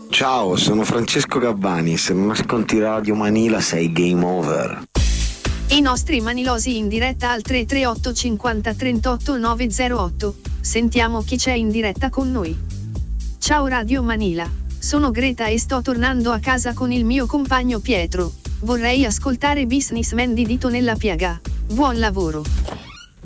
Ciao, sono Francesco Gabbani. Se non ascolti Radio Manila sei game over. I nostri manilosi in diretta al 338 50 38 908. Sentiamo chi c'è in diretta con noi. Ciao Radio Manila, sono Greta e sto tornando a casa con il mio compagno Pietro. Vorrei ascoltare Businessman di Dito nella piaga. Buon lavoro.